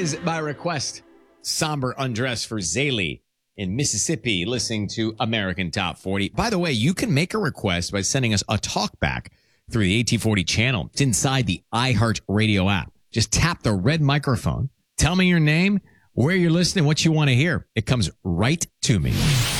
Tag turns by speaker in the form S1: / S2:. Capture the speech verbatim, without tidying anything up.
S1: is by request. Somber undress for Zaylee in Mississippi, listening to American Top forty. By the way, you can make a request by sending us a talkback through the A T forty channel. It's inside the iHeartRadio app. Just tap the red microphone. Tell me your name, where you're listening, what you want to hear. It comes right to me.